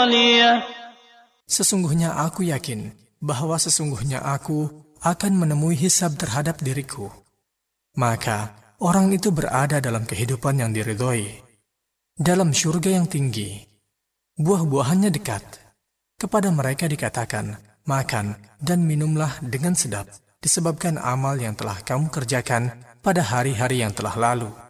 غالية. Sesungguhnya aku yakin bahwa sesungguhnya aku akan menemui hisab terhadap diriku. Maka orang itu berada dalam kehidupan yang diridhoi, dalam syurga yang tinggi. Buah-buahannya dekat. Kepada mereka dikatakan, makan dan minumlah dengan sedap, disebabkan amal yang telah kamu kerjakan pada hari-hari yang telah lalu.